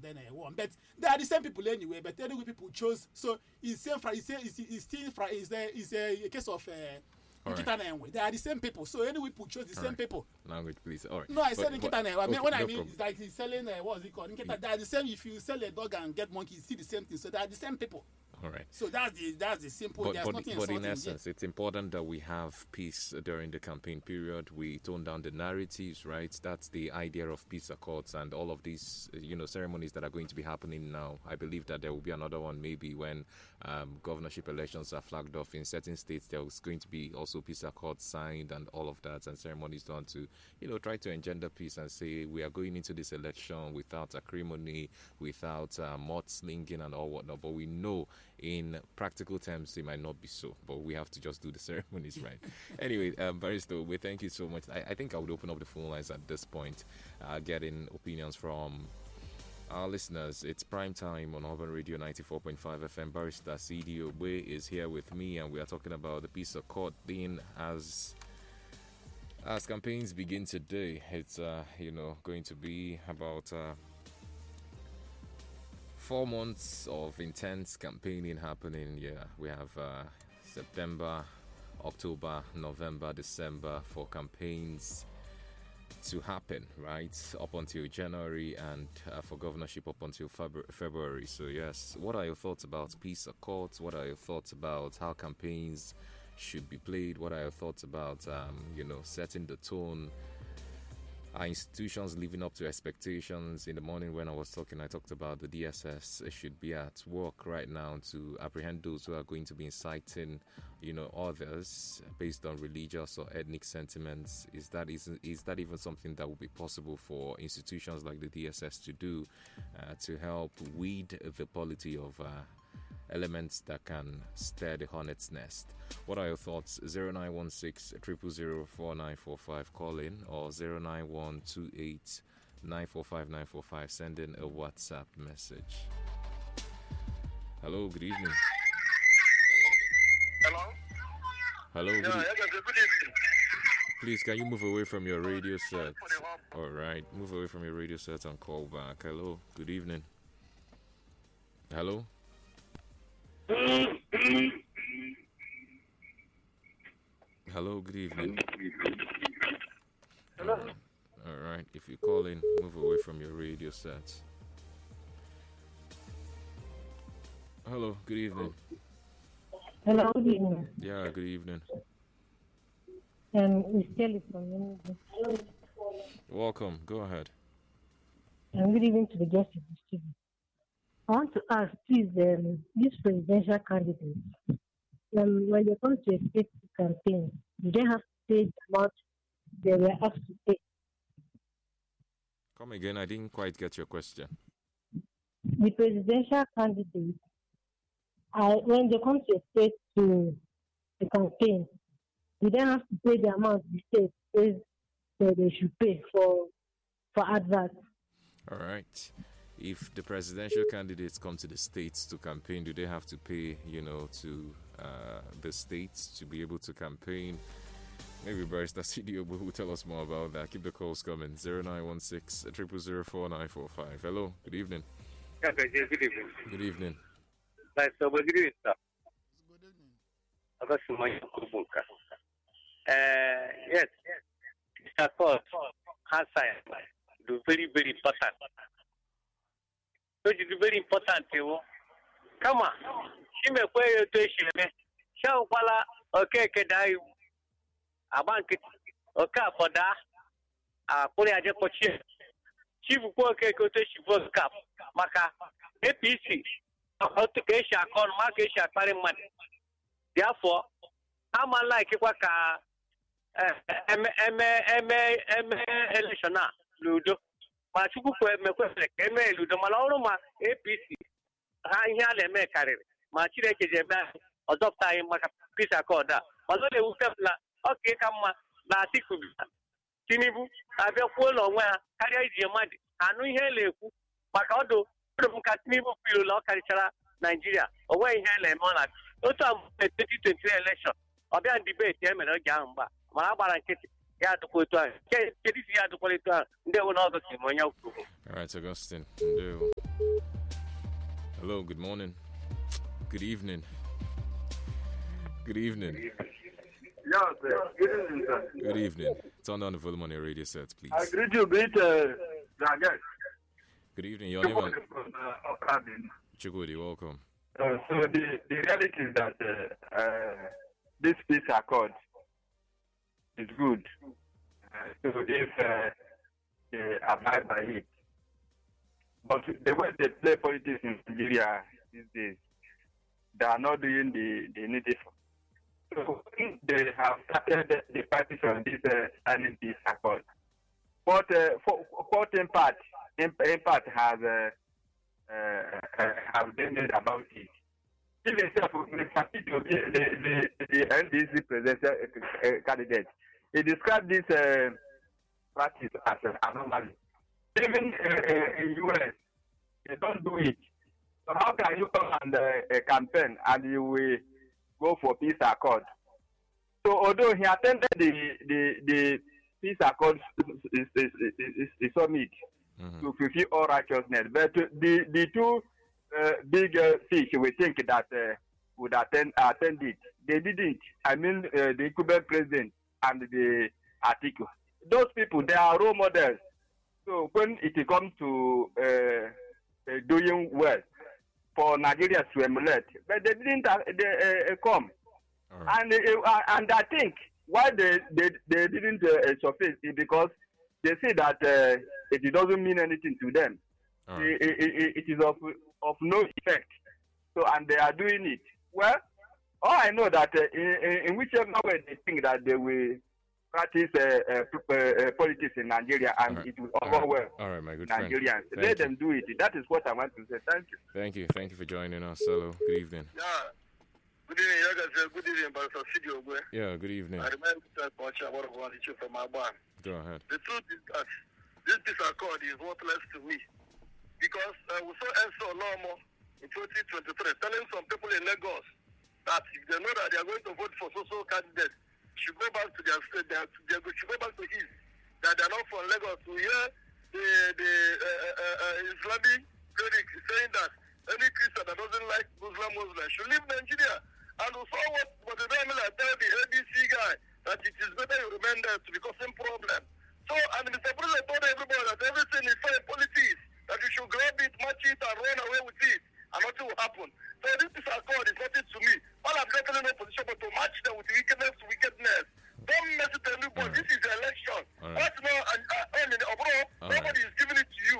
and then won. But they are the same people anyway. But anyway, people chose. So it's same. It's still it's a case of. Nkita Nengwe. They are the same people. So anyway, people chose the same people. Language, please. All right. No, I said Nkita Nengwe. I mean, when I mean, problem. it's like he's selling, what is it called? Nkita, they are the same. If you sell a dog and get monkey, you see the same thing. So they are the same people. All right. So that's the simple. There's nothing but in insulting essence, it's important that we have peace during the campaign period. We tone down the narratives, right? That's the idea of peace accords and all of these, ceremonies that are going to be happening now. I believe that there will be another one maybe when governorship elections are flagged off in certain states. There's going to be also peace accords signed and all of that, and ceremonies done to, try to engender peace and say we are going into this election without acrimony, without mudslinging and all whatnot. But we know in practical terms it might not be so, but we have to just do the ceremonies right. Anyway, Barrister, we thank you so much. I think I would open up the phone lines at this point, getting opinions from our listeners. It's prime time on Urban Radio 94.5 FM. Barrister C.D. Ogbe is here with me, and we are talking about the peace accord thing as campaigns begin today. It's going to be about 4 months of intense campaigning happening. Yeah, we have September, October, November, December for campaigns to happen, right? Up until January, and for governorship up until February. So yes, what are your thoughts about peace accords? What are your thoughts about how campaigns should be played? What are your thoughts about setting the tone? Are institutions living up to expectations? In the morning when I was talking, I talked about the DSS should be at work right now to apprehend those who are going to be inciting, others based on religious or ethnic sentiments. Is that even something that would be possible for institutions like the DSS to do to help weed the polity of elements that can stir the hornet's nest? What are your thoughts? 0916 000 4945, call in, or 09128 945 945, send in a WhatsApp message. Hello, good evening. Hello, good evening. Please, can you move away from your radio set? All right, move away from your radio set and call back. Hello, good evening. Hello? Hello, good evening. Hello. All right, if you call in, move away from your radio set. Hello, good evening. Hello, good evening. Yeah, good evening. We still from Unity. Welcome, go ahead. Good evening to the guests of the studio. I want to ask, please, these presidential candidates, when they come to a state campaign, do they have to pay the amount they were asked to pay? Come again, I didn't quite get your question. The presidential candidates, when they come to a state to the campaign, do they have to pay the amount the state says that they should pay for adverts? All right. If the presidential candidates come to the states to campaign, do they have to pay, to the states to be able to campaign? Maybe Barrister CDO will tell us more about that. Keep the calls coming. 0916 000 4945. Hello, good evening. Yeah, good evening. Good evening. Good evening, sir. Good evening. Yes. Mr. Court has signed. Very, very important. So it's very important. Come on. She may pay your tuition. Show Walla, okay, Kedai. A bank, okay, for that. Put a deposit. Chief work, go to Chief Cap. Maka, APC. How to cash account, market share, carry money. Therefore, I'm like Waka election. Ludo. Machuku me Ludo Maloroma APC. Hanya me carry. Machire Kejeba, adopt time, Piece accord. Although they would have okay, come na Tiku. Tinibu, I have a full on where carry your money. And we hear Makado, Katnibu, Cultural Nigeria, away here, Monarch. Otam 2023 election. Obi an debate here me no jamba. Ma bara nkiti. Ya to ko to. Ke disi ya to ko to. Nde wona go ti mo nya ku. All right, Augustine. Hello, good morning. Good evening. Good evening. Yes, sir. Good evening, sir. Good evening. Turn down the volume on your radio set, please. I greet you with Dragas. Good evening. Your name and Chukudi, welcome. So the reality is that this peace accord is good. So if they abide by it. But the way they play politics in Nigeria these days, they are not doing the needful. So they have started the parties on this signing peace accord. But what impact has been made about it? Even the NDC presidential candidate, he described this practice as an anomaly. Even in US, they don't do it. So how can you come and campaign and you will go for peace accord? So although he attended the peace accord summit to fulfill all righteousness, but the two big fish we think that would attend it, they didn't. I mean the incumbent president and the Atiku. Those people, they are role models. So when it comes to doing well for Nigeria to emulate, but they didn't come. Right. And I think why they didn't surface is because they say that it doesn't mean anything to them. Right. It is of no effect. So and they are doing it. Well, all I know that in whichever way they think that they will practice politics in Nigeria and it will overwhelm my good Nigerians. Friend. Let them do it. That is what I want to say. Thank you. Thank you for joining us. Hello, good evening. Yeah. Good evening, good evening, Pastor Sidio. Yeah, good evening. I remember that much about one issue from my barn. Go ahead. The truth is that this peace accord is worthless to me because we saw Enso Lomo in 2023 telling some people in Lagos that if they know that they are going to vote for social candidates, should go back to their state, they should go back to East, that they are not from Lagos. To hear the Islamic cleric saying that any Christian that doesn't like Muslim should leave Nigeria. And we saw what the Miller tell the ABC guy that it is better you remain there to be causing problem. So, and Mr. President told everybody that everything is fair politics, that you should grab it, match it, and run away with it, and nothing will happen. So this peace accord is nothing to me. All I'm not in no position but to match them with wickedness to wickedness. Don't mess with anybody. This is the election. Right now, and abroad, nobody is giving it to you.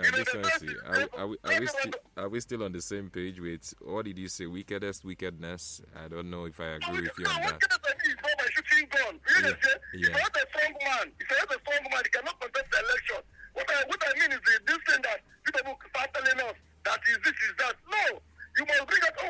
Are we still on the same page with, what did you say, wickedness? I don't know if I agree with you on that. Wickedness is not by shooting gun. You understand? If you have a strong man, he cannot contest the election. What I mean is this thing that people start telling us that is this, is that. No. You must bring up,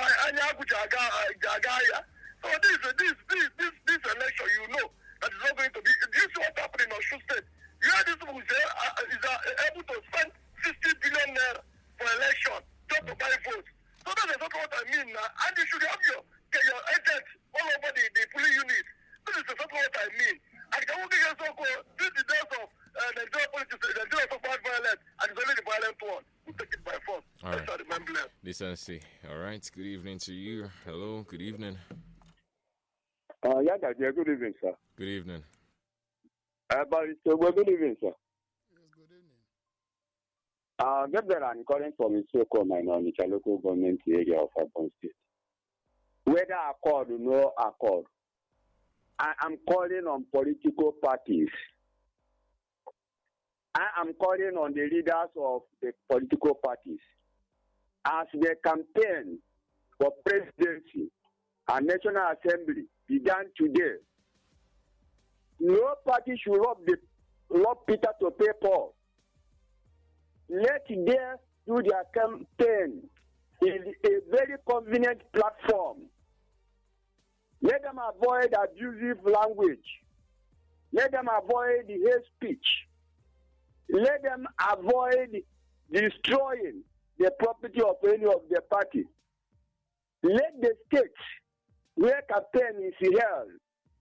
so this election, you know, that is not going to be, this is what's happening in Osun State. You hear this people say, is able to spend 60 billion naira for election just to buy votes. So that is not what I mean now. And you should have your agents all over the polling unit. This is not what I mean. And can we get so cool? This is the days of Nigeria politics, Nigeria so far violent, and it's only the violent one. We take it by force. All right. That's how the man bless. Decency. All right. Good evening to you. Hello. Good evening. Good evening, sir. Good evening. Good evening, sir. Yes, good evening. I'm calling from Isoko, my local government area of Abon State. Whether accord or no accord, I am calling on political parties. I am calling on the leaders of the political parties. As the campaign for presidency and National Assembly began today, no party should rob Peter to pay Paul. Let them do their campaign in a very convenient platform. Let them avoid abusive language. Let them avoid hate speech. Let them avoid destroying the property of any of the party. Let the states where campaign is held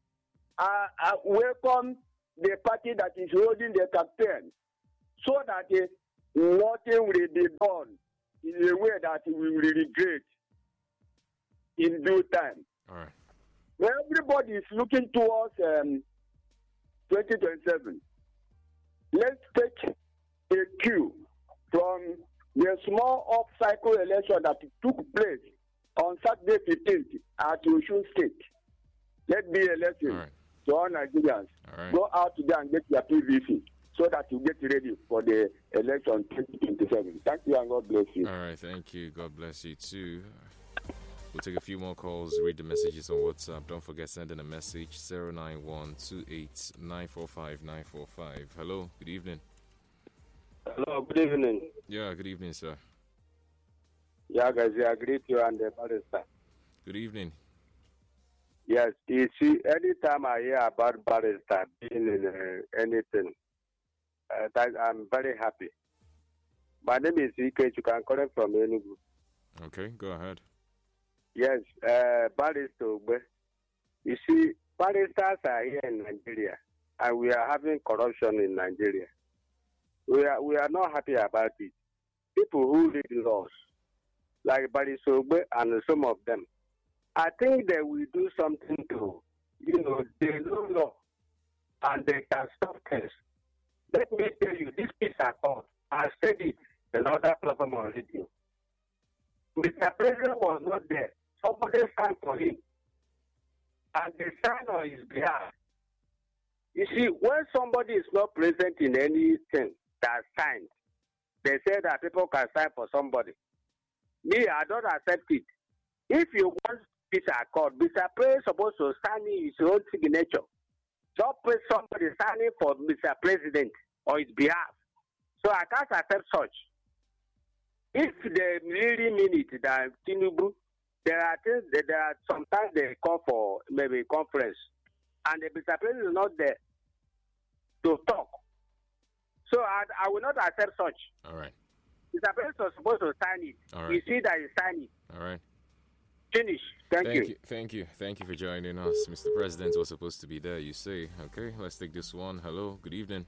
welcome the party that is holding the campaign, so that nothing will be done in a way that we will regret in due time. All right. When everybody is looking towards 2027, let's take a cue from the small off-cycle election that took place on Saturday 15th at Osun State. Let be a lesson to all Nigerians. All right. Go out there and get your PVC so that you get ready for the election 2027. Thank you and God bless you. All right, thank you. God bless you too. We'll take a few more calls, read the messages on WhatsApp. Don't forget sending a message 09128945945. Hello, good evening. Hello, good evening. Yeah, good evening, sir. Yeah, guys, I greet you and the barrister. Good evening. Yes, you see, anytime I hear about barrister being in anything, I'm very happy. My name is Ike. You can call it from Enugu. Okay, go ahead. Yes, barrister. You see, barristers are here in Nigeria, and we are having corruption in Nigeria. We are not happy about it. People who read laws, like Barrister and some of them, I think they will do something to, they know law, and they can stop things. Let me tell you, this piece of thought, I said it in another platform on radio. Mr. President was not there. Somebody signed for him, and they signed on his behalf. You see, when somebody is not present in anything that's signed, they say that people can sign for somebody. Me, I don't accept it. If you want peace accord, Mr. President is supposed to sign his own signature. Don't put somebody signing for Mr. President on his behalf. So I can't accept such. If they really mean it, that Tinubu, there are sometimes they call for maybe conference, and the Mr. President is not there to talk. So I will not accept such. All right. Mr. President was supposed to sign it. All right. You see that he signed it. All right. Finish. Thank you. Thank you for joining us. Mr. President was supposed to be there, you say. Okay, let's take this one. Hello, good evening.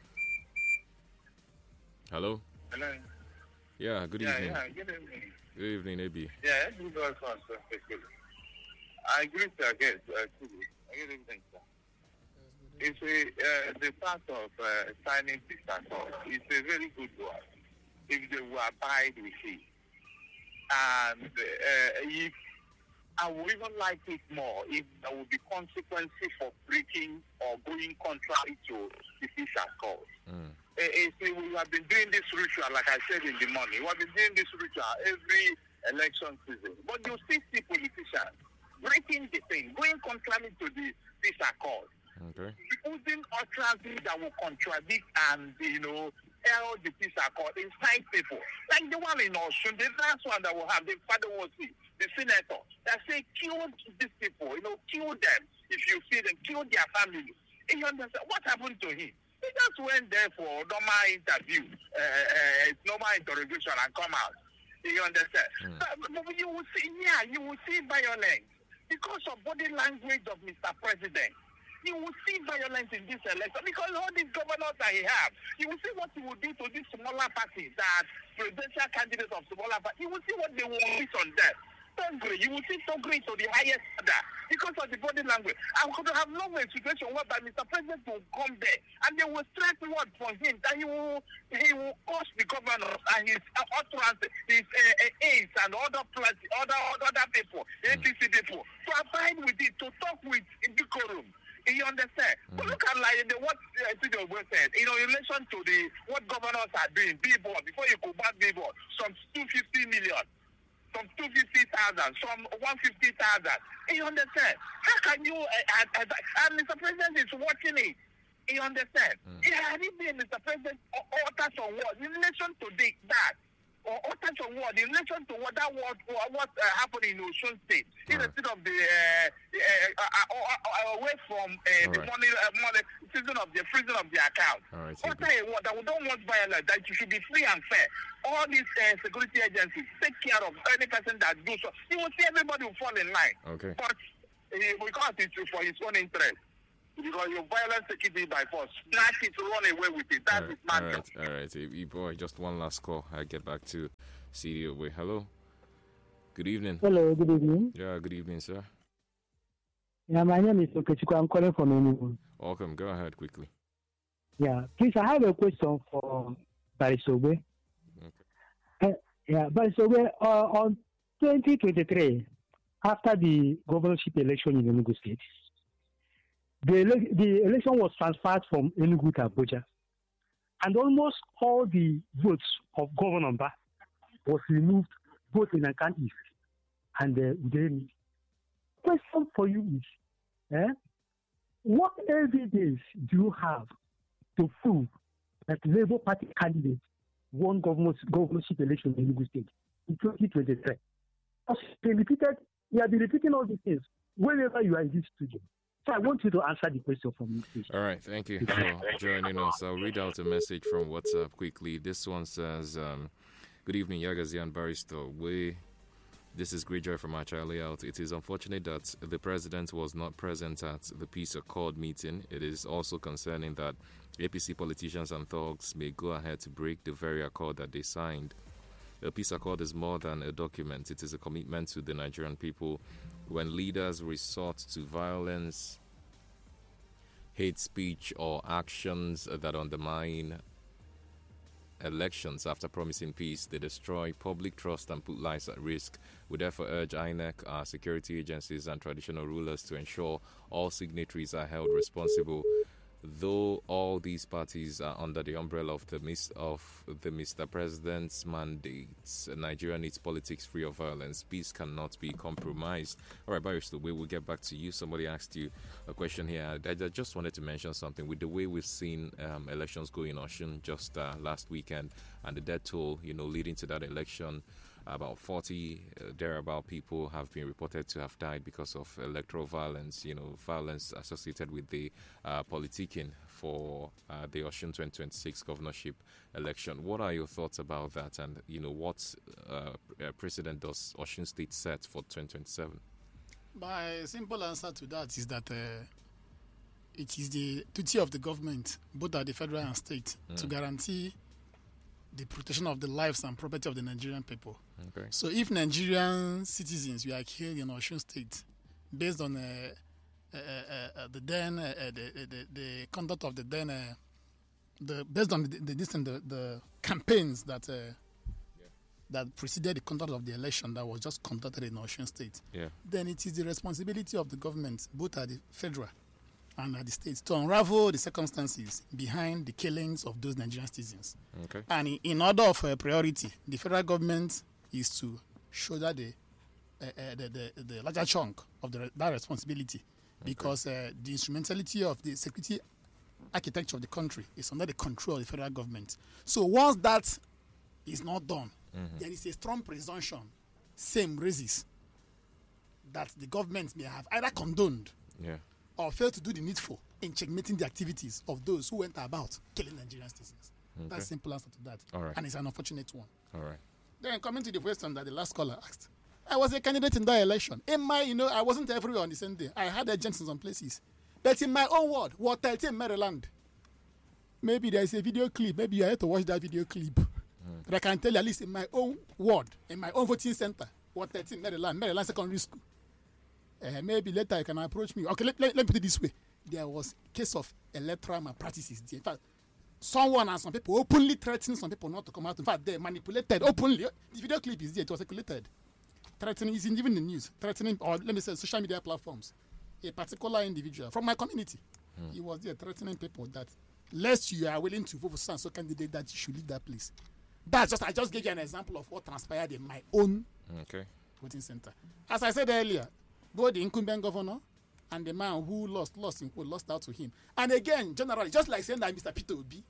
Hello? Hello. Yeah, good evening. Yeah, good evening. Good evening, AB. Yeah, I agree to again. Good evening, sir. It's the part of signing this accord. It's a very good one. If they will abide with it. And if I would even like it more if there would be consequences for breaking or going contrary to the peace accord. We have been doing this ritual, like I said in the morning. We have been doing this ritual every election season. But you still see politicians breaking the thing, going contrary to the peace accord. Okay. Using utterances that will contradict and, tell the peace accord, incite people. Like the one in Osun, the last one that will have, the father will see, the senator, that say, kill these people, kill them. If you see them, kill their family. And you understand, what happened to him? He just went there for normal interview, normal interrogation and come out. You understand? But you will see violence because of body language of Mr. President. You will see violence in this election because all these governors that he has. You will see what he will do to these smaller parties, that presidential candidates of smaller parties. You will see what they will miss on them. Tongri, you will see Tongri to the highest order because of the body language. I could have known a situation whereby Mr. President will come there and they will strike word for him that he will cost the governors and his utterance, his aides and other people, APC people, to abide with it, to talk with decorum. You understand? But look at what Tinubu said. In relation to what governors are doing, billboard, before you go back billboard, some 250 million, some 250,000, some 150,000. You understand? How can you? And Mr. President is watching it. You understand? Had it been Mr. President utter some words in relation to that, or utter some words in relation to what happened in Osun State, instead of the away from the money season of the freezing of the account. Utter a word that we don't want violence, that you should be free and fair. All these security agencies take care of any person that do so. You will see everybody will fall in line. Okay. But because it's for his own interest. Because your violence take it by force. Snatch it, run away with it. That is madness. All right. Boy, just one last call. I get back to CDO. Wait, hello. Good evening. Hello, good evening. Yeah, good evening, sir. Yeah, my name is Okechukwu. I'm calling from Enugu. Welcome. Go ahead quickly. Yeah, please, I have a question for Barisobe. Okay. Barisobe, on 2023, after the governorship election in Enugu State, the election was transferred from Enugu to Abuja, and almost all the votes of Governor Mba was removed both in Akan East and Udeni. Question for you is, what evidence do you have to prove that Labour Party candidates won governorship election in Enugu State in 2023? You have been repeating all these things whenever you are in this studio. So I want you to answer the question for me, please. All right, thank you for joining us. I'll read out a message from WhatsApp quickly. This one says, good evening, Yagazi and Barrister. This is Great Joy from Acha Layout. It is unfortunate that the president was not present at the peace accord meeting. It is also concerning that APC politicians and thugs may go ahead to break the very accord that they signed. A peace accord is more than a document. It is a commitment to the Nigerian people. When leaders resort to violence, hate speech, or actions that undermine elections after promising peace, they destroy public trust and put lives at risk. We therefore urge INEC, our security agencies, and traditional rulers to ensure all signatories are held responsible. Though all these parties are under the umbrella of the Mr. President's mandates, Nigeria needs politics free of violence. Peace cannot be compromised. All right, Barrister, we will get back to you. Somebody asked you a question here. I just wanted to mention something. With the way we've seen elections go in Osun just last weekend, and the death toll, leading to that election, about 40 thereabout people have been reported to have died because of electoral violence, violence associated with the politicking for the Osun 2026 governorship election. What are your thoughts about that? And, what precedent does Osun State set for 2027? My simple answer to that is that it is the duty of the government, both at the federal and state, to guarantee the protection of the lives and property of the Nigerian people. Okay. So if Nigerian citizens were killed in Osun State based on the conduct of based on the campaigns that preceded the conduct of the election that was just conducted in Osun State, then it is the responsibility of the government, both at the federal and at the states, to unravel the circumstances behind the killings of those Nigerian citizens. Okay. And in order of priority, the federal government is to shoulder the larger chunk of that responsibility, because the instrumentality of the security architecture of the country is under the control of the federal government. So once that is not done, there is a strong presumption, same raises, that the government may have either condoned or failed to do the needful in checkmating the activities of those who went about killing Nigerian citizens. That's the simple answer to that. All right. And it's an unfortunate one. All right. Then coming to the question that the last caller asked, I was a candidate in that election. I wasn't everywhere on the same day. I had agents in some places. But in my own ward, Ward 13, Maryland, maybe there is a video clip. Maybe you have to watch that video clip. But I can tell you, at least in my own ward, in my own voting center, Ward 13, Maryland Secondary School. Maybe later you can approach me. Okay, let me put it this way. There was a case of electoral malpractices there. In fact, someone and some people openly threatening some people not to come out. In fact, they manipulated openly. The video clip is there. It was circulated. Threatening is even in the news. Threatening, or let me say, social media platforms. A particular individual from my community. He was there threatening people that, lest you are willing to vote for so candidate, that you should leave that place. I just gave you an example of what transpired in my own voting center. As I said earlier, both the incumbent governor and the man who lost out to him. And again, generally, just like saying that Mr. Peter Obi,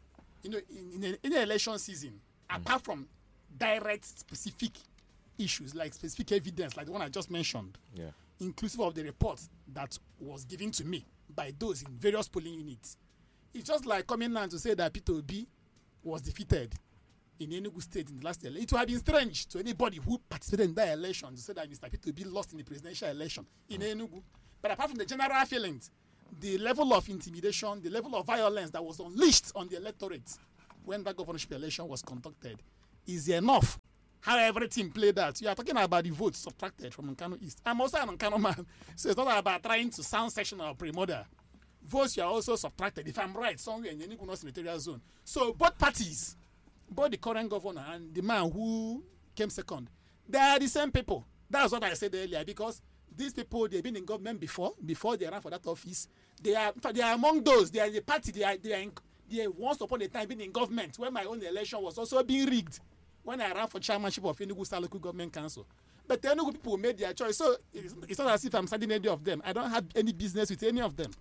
in the election season, apart from direct specific issues, like specific evidence, like the one I just mentioned, inclusive of the reports that was given to me by those in various polling units, it's just like coming now to say that Peter Obi was defeated in Enugu State in the last election. It would have been strange to anybody who participated in that election to say that Mr. Peter Obi lost in the presidential election in Enugu. But apart from the general feelings the level of intimidation, the level of violence that was unleashed on the electorate when that governorship election was conducted is enough. How everything played out. You are talking about the votes subtracted from Nkanu East. I'm also an Nkanu man, so it's not about trying to sound sectional or primordial. Votes are also subtracted, if I'm right, somewhere in the Enugu senatorial zone. So both parties, both the current governor and the man who came second, they are the same people. That's what I said earlier, because these people, they've been in government before they ran for that office. They are among those. They are the party. They are once upon a time been in government when my own election was also being rigged when I ran for chairmanship of Enugu State Local Government Council. But the Enugu people made their choice. So it's not as if I'm studying any of them. I don't have any business with any of them.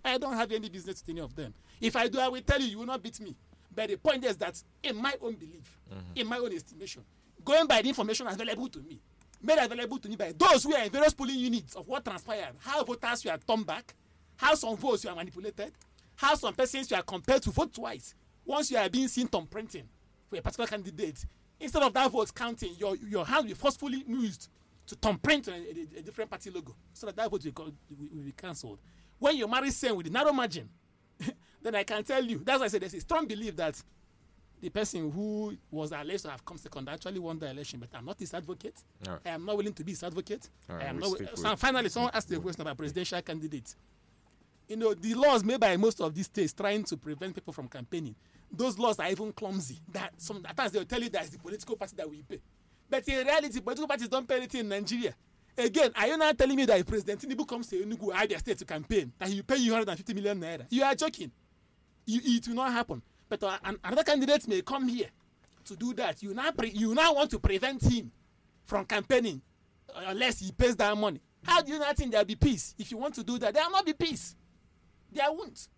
If I do, I will tell you, you will not beat me. But the point is that in my own belief, in my own estimation, going by the information available to me, made available to me by those who are in various polling units of what transpired, how voters were turned back, how some votes were manipulated, how some persons were compelled to vote twice once you are being seen thumb printing for a particular candidate. Instead of that vote counting, your hand will be forcefully used to thumb print a different party logo so that vote will be cancelled. When you marry same with a narrow margin, then I can tell you, that's why I said there's a strong belief that the person who was alleged to have come second actually won the election, but I'm not his advocate. Right. I am not willing to be his advocate. Right, finally, someone asked a question about presidential candidates. You know, the laws made by most of these states trying to prevent people from campaigning, those laws are even clumsy. At times they will tell you that it's the political party that will pay. But in reality, political parties don't pay anything in Nigeria. Again, are you not telling me that if President Tinubu comes to Enugu, Abia State to campaign, that he will pay you 150 million naira? You are joking. It will not happen. But another candidate may come here to do that. You now want to prevent him from campaigning unless he pays that money. How do you not think there will be peace? If you want to do that, there will not be peace. There won't.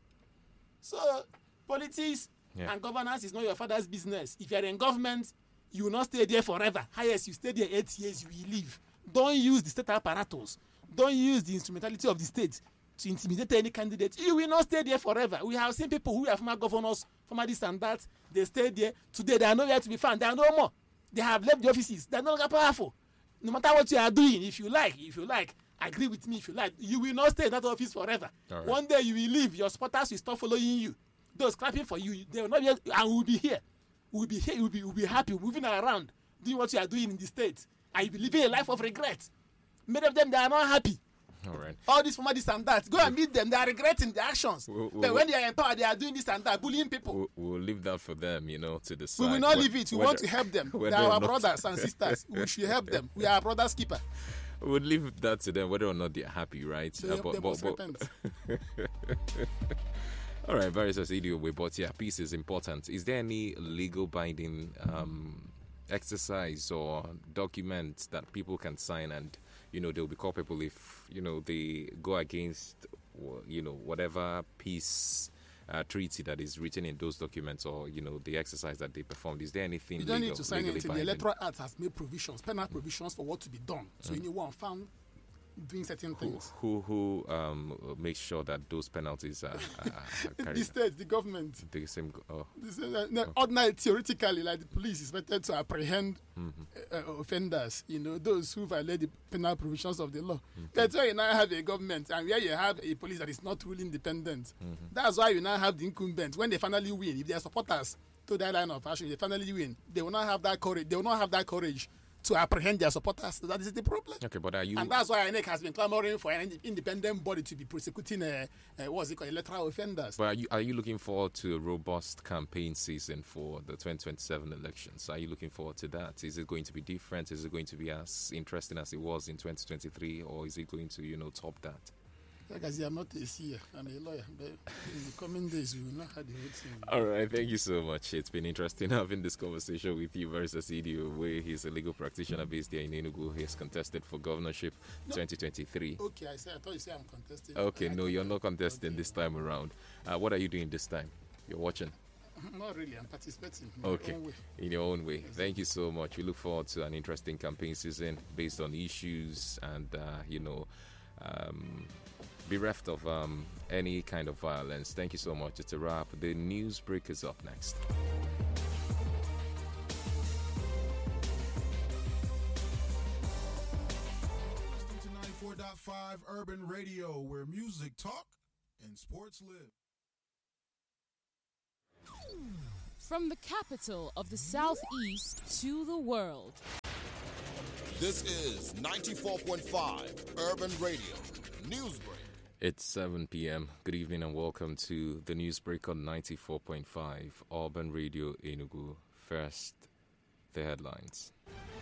So politics and governance is not your father's business. If you are in government, you will not stay there forever. Highest, you stay there 8 years, you will leave. Don't use the state apparatus. Don't use the instrumentality of the state to intimidate any candidate. You will not stay there forever. We have seen people who are former governors, former this and that. They stayed there. Today, they are nowhere to be found. They are no more. They have left the offices. They are no longer powerful. No matter what you are doing, if you like, agree with me if you like, you will not stay in that office forever. Right. One day you will leave. Your supporters will stop following you. Those clapping for you, they will not be able, and we will be here. We will be here. We will be happy, moving around, doing what you are doing in the States. And you will be living a life of regret. Many of them, they are not happy. All right. All this former this and that. Go and meet them. They are regretting their actions. But when they are in power, they are doing this and that, bullying people. We'll leave that for them, to decide. We will not leave it. We want to help them. They are our brothers and sisters. We should help them. We are our brother's keeper. We'll leave that to them, whether or not they are happy, right? They must repent. All right, Barrister Idiogbe, but yeah, peace is important. Is there any legal binding exercise or document that people can sign and, they'll be culpable if, they go against, whatever peace treaty that is written in those documents or, the exercise that they performed? Is there anything you don't need to sign anything. The Electoral Act has made provisions, penal provisions for what to be done. So anyone found doing certain things. Who makes sure that those penalties are carried the state, the government. The same. Ordinarily, theoretically, like the police is better to apprehend offenders, those who violate the penal provisions of the law. That's why you now have a government and where you have a police that is not truly independent. That's why you now have the incumbents. When they finally win, if their supporters to that line of action, if they finally win, they will not have that courage. They will not have that courage to apprehend their supporters. That is the problem. Okay, but are you? And that's why INEC has been clamoring for an independent body to be prosecuting electoral offenders. But are you looking forward to a robust campaign season for the 2027 elections? Are you looking forward to that? Is it going to be different? Is it going to be as interesting as it was in 2023, or is it going to top that? Like I say, I'm not a seer, I'm a lawyer, but in the coming days, we will not have the whole thing. All right, thank you so much. It's been interesting having this conversation with you, Barrister Idiogbe. He's a legal practitioner based here in Enugu. He has contested for governorship 2023. Okay, I thought you said I'm contesting. Okay, no, you're not contesting this time around. What are you doing this time? You're watching? Not really, I'm participating in my own way. In your own way. Yes. Thank you so much. We look forward to an interesting campaign season based on issues and, bereft of any kind of violence. Thank you so much. It's a wrap. The news break is up next. 94.5 Urban Radio, where music talk and Sports Live. From the capital of the Southeast to the world. This is 94.5 Urban Radio Newsbreak. It's 7 p.m. Good evening and welcome to the Newsbreak on 94.5 Urban Radio Enugu. First, the headlines.